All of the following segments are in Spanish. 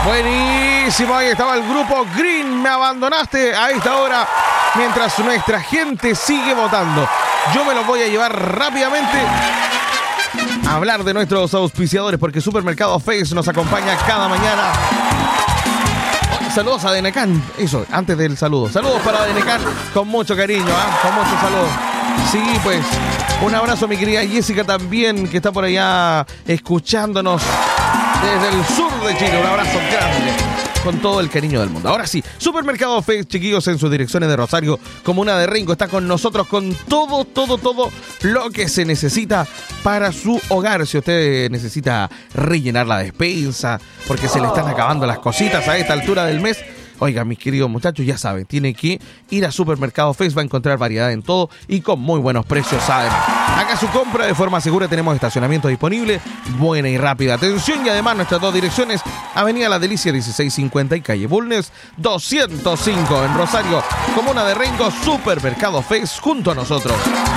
Buenísimo, ahí estaba el grupo Green, Me Abandonaste a esta hora, mientras nuestra gente sigue votando. Yo me los voy a llevar rápidamente a hablar de nuestros auspiciadores, porque Supermercado Face nos acompaña cada mañana. Saludos a Denecan, eso, antes del saludo. Saludos para Denecan, con mucho cariño, con mucho saludo. Sí, pues, un abrazo a mi querida Jessica también, que está por allá escuchándonos desde el sur de Chile. Un abrazo grande, con todo el cariño del mundo. Ahora sí, Supermercado Face, chiquillos, en sus direcciones de Rosario, comuna de Rengo, está con nosotros con todo lo que se necesita para su hogar. Si usted necesita rellenar la despensa, porque se le están acabando las cositas a esta altura del mes, oiga, mis queridos muchachos, ya saben, tiene que ir a Supermercado Face, va a encontrar variedad en todo y con muy buenos precios además. Haga su compra de forma segura, tenemos estacionamiento disponible, buena y rápida atención, y además nuestras dos direcciones, Avenida La Delicia 1650 y Calle Bulnes 205 en Rosario, comuna de Rengo. Supermercado Face junto a nosotros.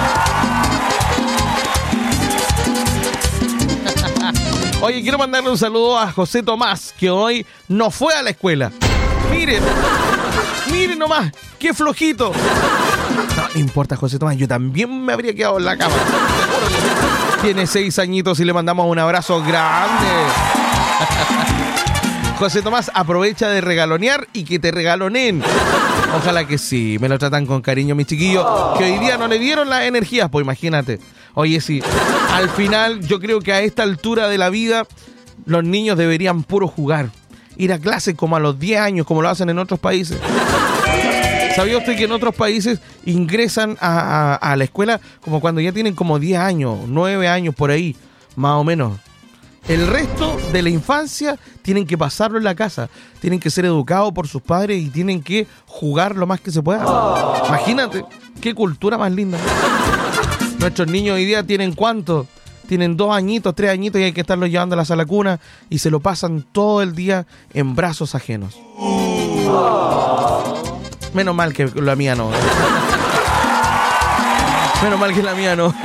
Oye, quiero mandarle un saludo a José Tomás, que hoy no fue a la escuela. Miren nomás, qué flojito. No importa, José Tomás, yo también me habría quedado en la cama. Tiene 6 añitos y le mandamos un abrazo grande. José Tomás, aprovecha de regalonear y que te regalonen. Ojalá que sí, me lo tratan con cariño, mis chiquillos, que hoy día no le dieron las energías, pues imagínate. Oye, sí, al final yo creo que a esta altura de la vida los niños deberían puro jugar. Ir a clase como a los 10 años, como lo hacen en otros países. ¿Sabía usted que en otros países ingresan a la escuela como cuando ya tienen como 10 años, 9 años por ahí, más o menos? El resto de la infancia tienen que pasarlo en la casa, tienen que ser educados por sus padres y tienen que jugar lo más que se pueda. Imagínate, qué cultura más linda. Nuestros niños hoy día tienen ¿cuánto? Tienen 2 añitos, 3 añitos y hay que estarlos llevando a la sala cuna y se lo pasan todo el día en brazos ajenos. Menos mal que la mía no. Menos mal que la mía no.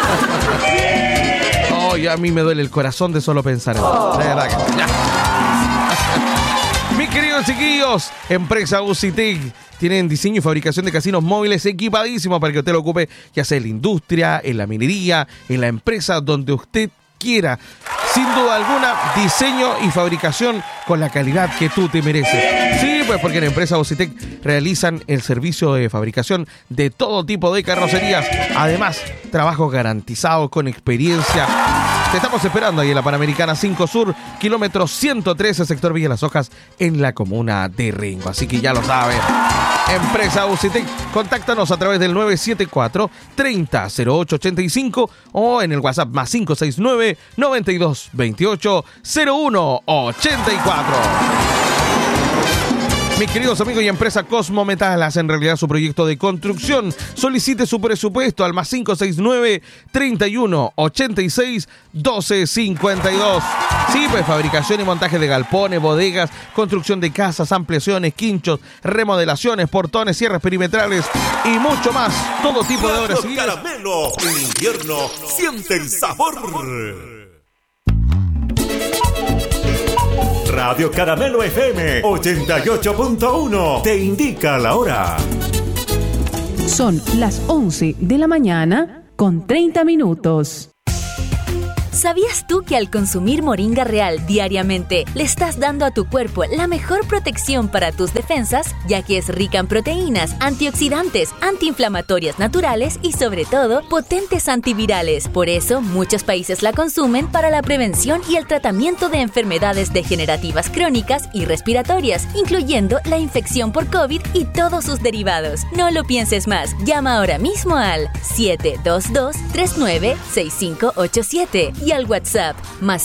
Oh, ya a mí me duele el corazón de solo pensar en eso. De verdad que ya. Mis queridos chiquillos, empresa UCITEC. Tienen diseño y fabricación de casinos móviles equipadísimos para que usted lo ocupe, ya sea en la industria, en la minería, en la empresa, donde usted quiera. Sin duda alguna, diseño y fabricación con la calidad que tú te mereces. Sí, pues porque en la empresa UCITEC realizan el servicio de fabricación de todo tipo de carrocerías. Además, trabajo garantizado con experiencia. Te estamos esperando ahí en la Panamericana 5 Sur, kilómetro 113, sector Villa Las Hojas, en la comuna de Rengo. Así que ya lo sabes. Empresa UCITEC, contáctanos a través del 974-300885 o en el WhatsApp más 569-9228-0184. Mis queridos amigos y empresa Cosmo Metal hacen realidad su proyecto de construcción. Solicite su presupuesto al más 569-3186-1252. Sí, pues fabricación y montaje de galpones, bodegas, construcción de casas, ampliaciones, quinchos, remodelaciones, portones, cierres perimetrales y mucho más. Todo tipo de obras civiles. Caramelo, en invierno siente el sabor. Radio Caramelo FM 88.1 te indica la hora. Son las 11 de la mañana con 30 minutos. ¿Sabías tú que al consumir Moringa Real diariamente le estás dando a tu cuerpo la mejor protección para tus defensas, ya que es rica en proteínas, antioxidantes, antiinflamatorias naturales y sobre todo potentes antivirales? Por eso muchos países la consumen para la prevención y el tratamiento de enfermedades degenerativas crónicas y respiratorias, incluyendo la infección por COVID y todos sus derivados. No lo pienses más, llama ahora mismo al 722-396587 y al WhatsApp más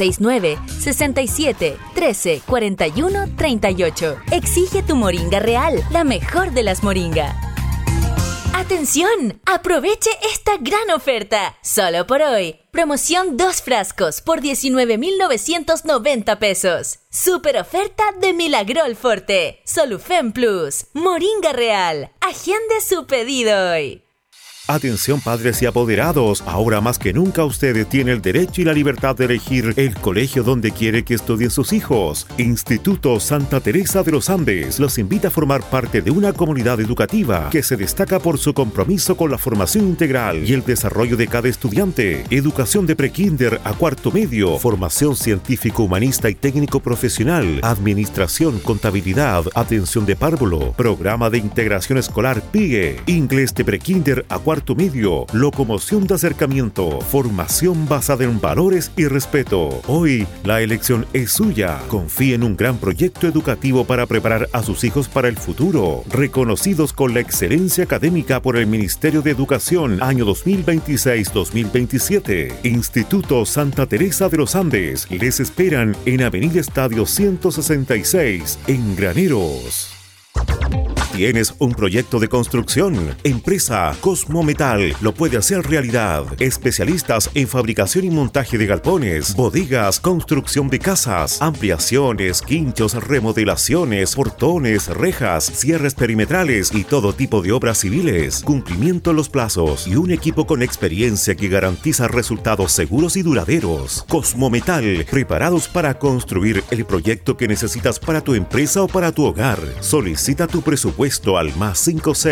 569-67-13-41-38. Exige tu Moringa Real, la mejor de las Moringa. ¡Atención! ¡Aproveche esta gran oferta! Solo por hoy. Promoción 2 frascos por 19,990 pesos. Super oferta de Milagrol Forte. Solufen Plus. Moringa Real. Agende su pedido hoy. Atención padres y apoderados, ahora más que nunca usted tiene el derecho y la libertad de elegir el colegio donde quiere que estudien sus hijos. Instituto Santa Teresa de los Andes los invita a formar parte de una comunidad educativa que se destaca por su compromiso con la formación integral y el desarrollo de cada estudiante. Educación de prekinder a cuarto medio, formación científico, humanista y técnico profesional, administración, contabilidad, atención de párvulo, programa de integración escolar PIE, inglés de prekinder a cuarto medio, locomoción de acercamiento, formación basada en valores y respeto. Hoy la elección es suya. Confíe en un gran proyecto educativo para preparar a sus hijos para el futuro. Reconocidos con la excelencia académica por el Ministerio de Educación año 2026-2027. Instituto Santa Teresa de los Andes les esperan en Avenida Estadio 166 en Graneros. ¿Tienes un proyecto de construcción? Empresa Cosmo Metal lo puede hacer realidad. Especialistas en fabricación y montaje de galpones, bodegas, construcción de casas, ampliaciones, quinchos, remodelaciones, portones, rejas, cierres perimetrales y todo tipo de obras civiles. Cumplimiento en los plazos y un equipo con experiencia que garantiza resultados seguros y duraderos. Cosmo Metal, preparados para construir el proyecto que necesitas para tu empresa o para tu hogar. Solicita tu presupuesto al más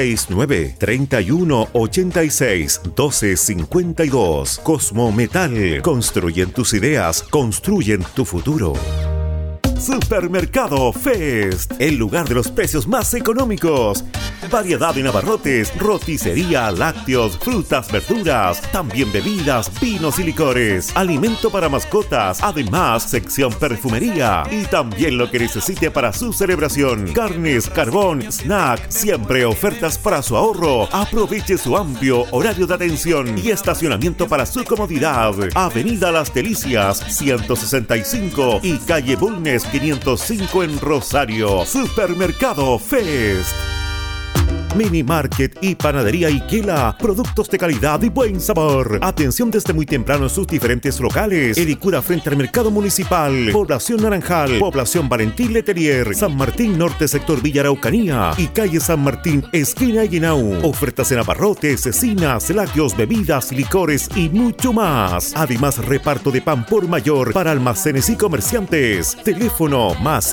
569-3186-1252. Cosmo Metal. Construyen tus ideas, construyen tu futuro. Supermercado Fest, el lugar de los precios más económicos. Variedad en abarrotes, roticería, lácteos, frutas, verduras, también bebidas, vinos y licores, alimento para mascotas, además sección perfumería y también lo que necesite para su celebración. Carnes, carbón, snack, siempre ofertas para su ahorro. Aproveche su amplio horario de atención y estacionamiento para su comodidad. Avenida Las Delicias, 165 y calle Bulnes 505 en Rosario. Supermercado Fest. Mini Market y Panadería Iquela, productos de calidad y buen sabor. Atención desde muy temprano en sus diferentes locales. Ericura frente al Mercado Municipal, Población Naranjal, Población Valentín Letelier, San Martín Norte, sector Villa Araucanía y calle San Martín, esquina Yenau. Ofertas en abarrotes, cecinas, lácteos, bebidas, licores y mucho más. Además, reparto de pan por mayor para almacenes y comerciantes. Teléfono más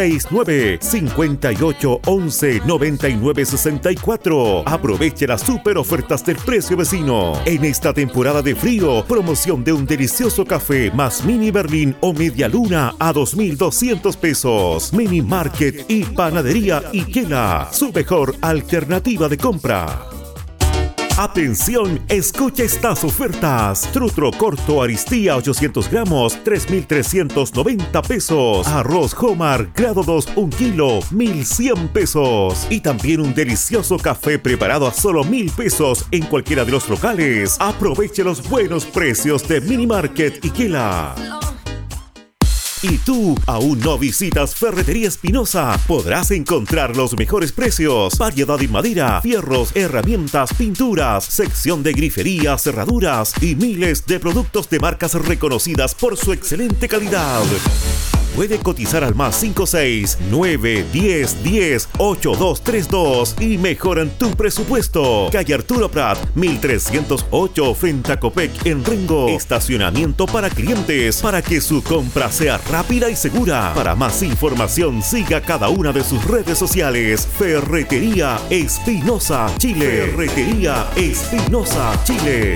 569-5811-9964. Aproveche las super ofertas del precio vecino. En esta temporada de frío, promoción de un delicioso café más mini Berlín o media luna a 2.200 pesos. Mini Market y Panadería Iquela, su mejor alternativa de compra. Atención, escucha estas ofertas. Trutro corto Aristía 800 gramos, 3.390 pesos. Arroz Homar grado 2, 1 kilo, 1.100 pesos. Y también un delicioso café preparado a solo 1.000 pesos en cualquiera de los locales. Aproveche los buenos precios de Mini Market Iquela. ¿Y tú aún no visitas Ferretería Espinosa? Podrás encontrar los mejores precios, variedad en madera, fierros, herramientas, pinturas, sección de grifería, cerraduras y miles de productos de marcas reconocidas por su excelente calidad. Puede cotizar al más 569-1010-8232 y mejoran tu presupuesto. Calle Arturo Prat, 1308 frente a Copec en Rengo. Estacionamiento para clientes para que su compra sea rápida y segura. Para más información, siga cada una de sus redes sociales. Ferretería Espinosa Chile. Ferretería Espinosa Chile.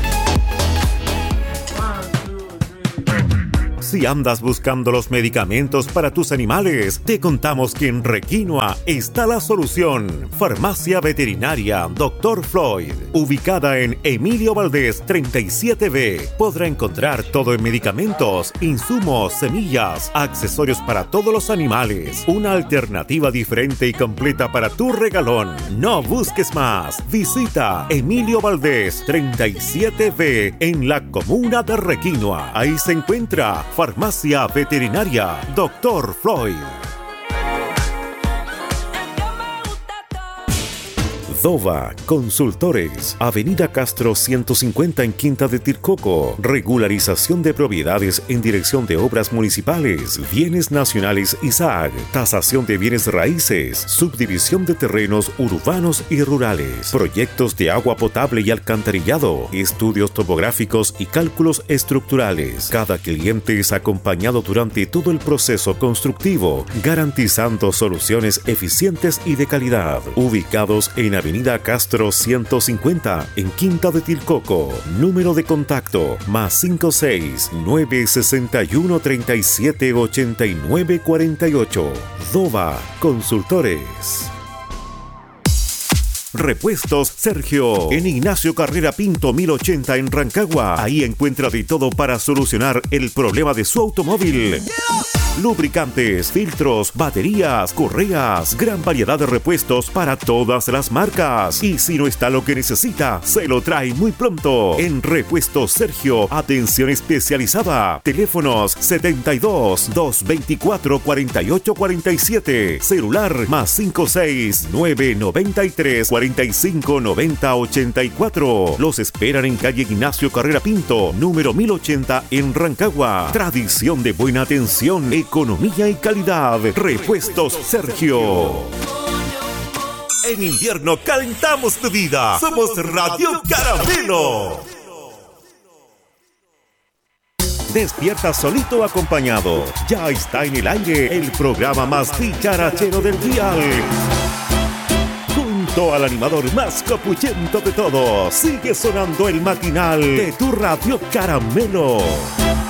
Si andas buscando los medicamentos para tus animales, te contamos que en Requinoa está la solución. Farmacia Veterinaria Dr. Floyd, ubicada en Emilio Valdés 37B. Podrá encontrar todo en medicamentos, insumos, semillas, accesorios para todos los animales. Una alternativa diferente y completa para tu regalón. No busques más. Visita Emilio Valdés 37B en la comuna de Requinoa. Ahí se encuentra Farmacia Veterinaria Dr. Floyd. Dova Consultores, Avenida Castro 150 en Quinta de Tircoco. Regularización de propiedades en dirección de obras municipales, bienes nacionales ISAG, tasación de bienes raíces, subdivisión de terrenos urbanos y rurales, proyectos de agua potable y alcantarillado, estudios topográficos y cálculos estructurales. Cada cliente es acompañado durante todo el proceso constructivo, garantizando soluciones eficientes y de calidad. Ubicados en Avenida Castro 150 en Quinta de Tircoco. Número de contacto +56 961 37 89 48. Dova Consultores. Repuestos Sergio, en Ignacio Carrera Pinto 1080 en Rancagua. Ahí encuentra de todo para solucionar el problema de su automóvil. Lubricantes, filtros, baterías, correas, gran variedad de repuestos para todas las marcas. Y si no está lo que necesita, se lo trae muy pronto. En Repuestos Sergio, atención especializada. Teléfonos 72 224 48 47. Celular +56 993 45 90 84. Los esperan en calle Ignacio Carrera Pinto, número 1080 en Rancagua. Tradición de buena atención, economía y calidad. Repuestos Sergio. En invierno calentamos tu vida. Somos Radio Caramelo. Despierta solito acompañado. Ya está en el aire el programa más dicharachero del dial. Junto al animador más capuchento de todos, sigue sonando el matinal de tu Radio Caramelo.